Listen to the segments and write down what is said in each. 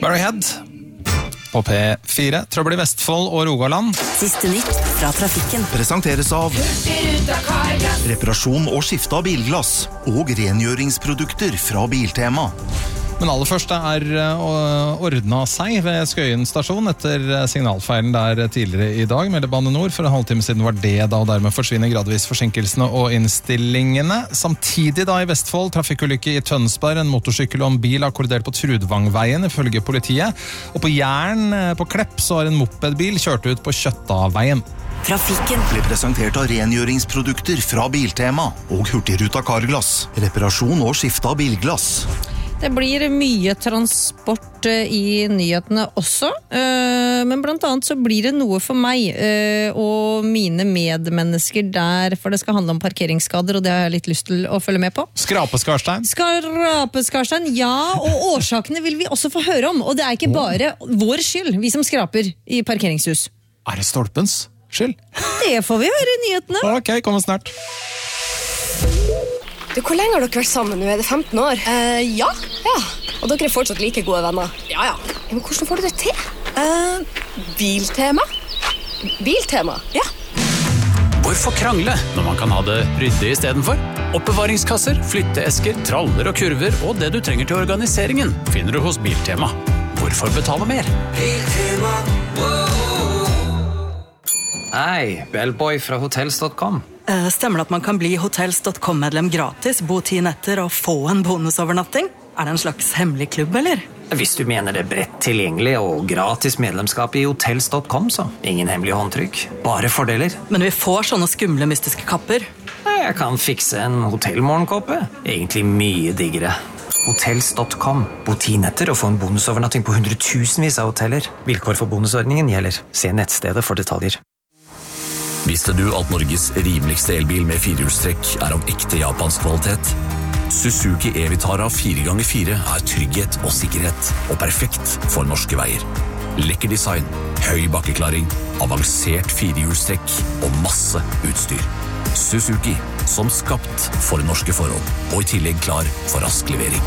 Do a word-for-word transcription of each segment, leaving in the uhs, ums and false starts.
Barry Head på P fire. Trøbbel i Vestfold og Rogaland. Siste nytt fra trafikken. Presenteres av reparasjon og skifte av bilglass og rengjøringsprodukter fra Biltema. Men aller først er ordnet seg ved Skøyen stasjon etter signalfeilen der tidligere i dag. Melder Bane Nor, for en halvtime siden var det da, og dermed forsvinner gradvis forsinkelsene og innstillingene. Samtidig da i Vestfold, trafikkulykke i Tønsberg, en motorsykkel og en bil har kollidert på Trudvangveien ifølge politiet. Og på Jæren på Klepp så har en mopedbil kjørt ut på Kjøttaveien. Trafikken ble presentert av rengjøringsprodukter fra Biltema og Hurtigruta Carglass. Reparasjon og skifte av bilglass. Det blir mye transport i nyhetene også, men blant annet så blir det noe for meg og mine medmennesker der, for det skal handle om parkeringsskader, og det har jeg litt lyst til å følge med på. Skrapeskarstein. Skrapeskarstein, ja, og årsakene vil vi også få høre om, og det er ikke bare vår skyld, vi som skraper i parkeringshus. Er det stolpens skyld? Det får vi høre i nyhetene. Ok, kommer snart. Du, hvor lenge har dere vært sammen nå? Er det femten år? Uh, ja. Ja. Og dere er fortsatt like gode venner? Ja, ja. Men hvordan får du det til? Uh, biltema. Biltema? Ja. Hvorfor krangle når man kan ha det ryddig i stedet for? Oppbevaringskasser, flytteesker, traller og kurver og det du trenger til organiseringen finner du hos Biltema. Hvorfor betale mer? Biltema, Hei, Bellboy fra hotels dot com. Uh, stemmer det at man kan bli hotels dot com-medlem gratis, bo ti netter og få en bonusovernatting? Er det en slags hemmelig klubb, eller? Hvis du mener det er bredt tilgjengelig og gratis medlemskap i hotels dot com, så ingen hemmelig håndtrykk, bare fordeler. Men vi får sånne skumle mystiske kapper. Jeg kan fikse en hotellmorgenkåpe. Egentlig mye diggere. hotels dot com. Bo ti netter og få en bonusovernatting på hundretusenvis av hoteller. Vilkår for bonusordningen gjelder. Se nettstedet for detaljer. Visste du at Norges rimeligste elbil med firehjulstrekk er av ekte japansk kvalitet? Suzuki E-Vitara fire ganger fire er trygghet og sikkerhet, og perfekt for norske veier. Lekker design, høy bakkeklaring, avansert firehjulstrekk og masse utstyr. Suzuki, som skapt for norske forhold, og i tillegg klar for rask levering.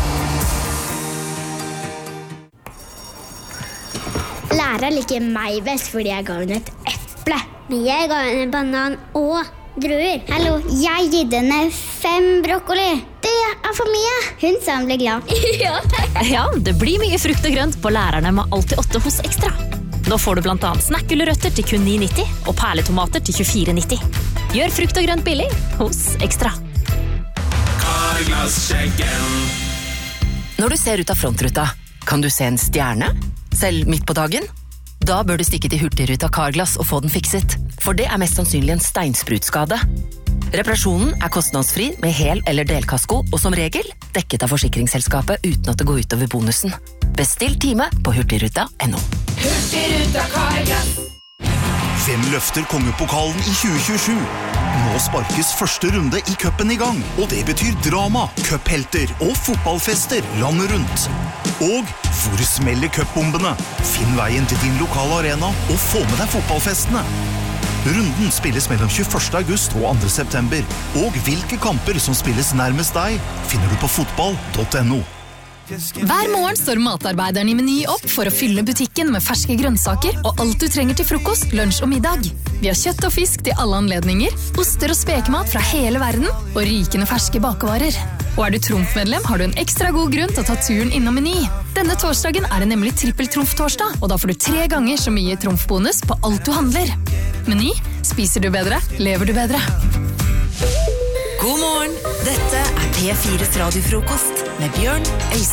Læreren liker meg best fordi jeg ga henne et eple. Men jeg ga henne banan og druer. Hallo, jeg gitt henne fem brokkoli. Det er for mye. Hun sa hun ble glad. ja. ja, det blir mye frukt og grønt på lærerne med Alltid åtte hos Ekstra. Nå får du blant annet snakkgulrøtter til kun ni nitti og perletomater til tjuefire nitti. Gjør frukt og grønt billig hos Ekstra. Carglass-sjekken. Når du ser ut av frontruta, kan du se en stjerne? Selv midt på dagen? Da bør du stikke til Hurtigruta Carglass og få den fikset, for det er mest sannsynlig en steinsprutskade. Reparasjonen er kostnadsfri med hel- eller delkasko, og som regel dekket av forsikringsselskapet uten at det går ut over bonusen. Bestill time på hurtigruta punktum no. Hurtigruta Carglass. Hvem løfter kongepokalen i tjue tjuesju? Nå sparkes første runde i cupen i gang, og det betyr drama, cuphelter og fotballfester landet rundt. Og hvor smeller cupbombene? Finn veien til din lokale arena og få med deg fotballfestene. Runden spilles mellom tjueførste august og andre september, og hvilke kamper som spilles nærmest deg finner du på fotball punktum no. Hver morgen står matarbeideren i Meny opp for å fylle butikken med ferske grønnsaker og alt du trenger til frokost, lunsj og middag. Vi har kjøtt og fisk til alle anledninger, oster og spekemat fra hele verden og rykende ferske bakevarer. Og er du Trumf-medlem, har du en ekstra god grunn til å ta turen innom Meny. Denne torsdagen er det nemlig trippel-Trumf-torsdag, og da får du tre ganger så mye Trumf-bonus på alt du handler. Meny, spiser du bedre, lever du bedre. God morgen, dette er P fires radiofrokost med Bjørn, Øystein